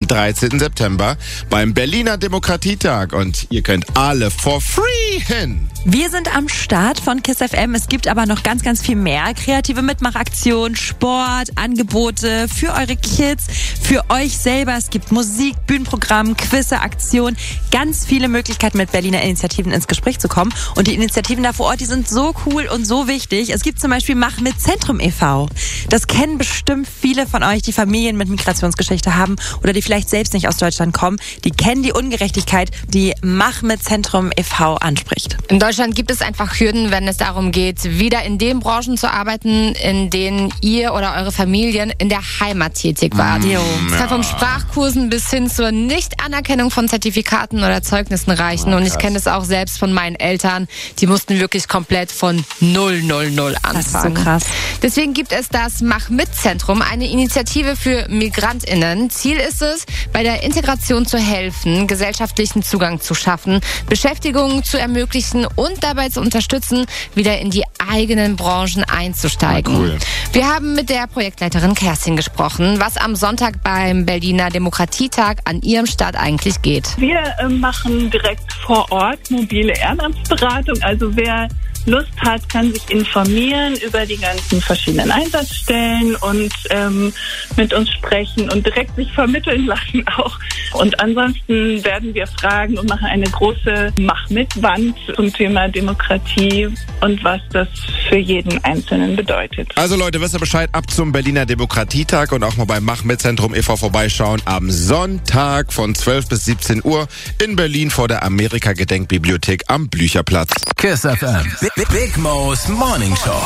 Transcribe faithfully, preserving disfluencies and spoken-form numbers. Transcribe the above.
dreizehnten September beim Berliner Demokratietag. Und ihr könnt alle for free hin. Wir sind am Start von KISS F M. Es gibt aber noch ganz, ganz viel mehr. Kreative Mitmachaktionen, Sport, Angebote für eure Kids, für euch selber. Es gibt Musik, Bühnenprogramm, Quizze, Aktionen. Ganz viele Möglichkeiten, mit Berliner Initiativen ins Gespräch zu kommen. Und die Initiativen da vor Ort, die sind so cool und so wichtig. Es gibt zum Beispiel Mach mit Zentrum e V. Das kennen bestimmt viele von euch, die Familien mit Migrationsgeschichte haben oder die vielleicht selbst nicht aus Deutschland kommen. Die kennen die Ungerechtigkeit, die Mach mit Zentrum e V anspricht. In Deutschland gibt es einfach Hürden, wenn es darum geht, wieder in den Branchen zu arbeiten, in denen ihr oder eure Familien in der Heimat tätig wart. Mm, Es kann vom Sprachkursen bis hin zur Nichtanerkennung von Zertifikaten oder Zeugnissen reichen. Oh, und ich kenne das auch selbst von meinen Eltern. Die mussten wirklich komplett von null null null anfangen. Das ist so krass. Deswegen gibt es das Mach-mit-Zentrum, eine Initiative für MigrantInnen. Ziel ist es, bei der Integration zu helfen, gesellschaftlichen Zugang zu schaffen, Beschäftigung zu ermöglichen und dabei zu unterstützen, wieder in die eigenen Branchen einzusteigen. Ah, cool. Wir haben mit der Projektleiterin Kerstin gesprochen, was am Sonntag beim Berliner Demokratietag an ihrem Start eigentlich geht. Wir äh, machen direkt vor Ort mobile Ehrenamtsberatung. Also wer Lust hat, kann sich informieren über die ganzen verschiedenen Einsatzstellen und ähm, mit uns sprechen und direkt sich vermitteln lassen auch. Und ansonsten werden wir fragen und machen eine große Mach-mit-Wand zum Thema Demokratie und was das für jeden Einzelnen bedeutet. Also Leute, wisst ihr Bescheid, ab zum Berliner Demokratietag und auch mal beim Mach mit Zentrum e V vorbeischauen. Am Sonntag von zwölf bis siebzehn Uhr in Berlin vor der Amerika-Gedenkbibliothek am Blücherplatz. KISS F M. Big, Big Mo's Morning Show.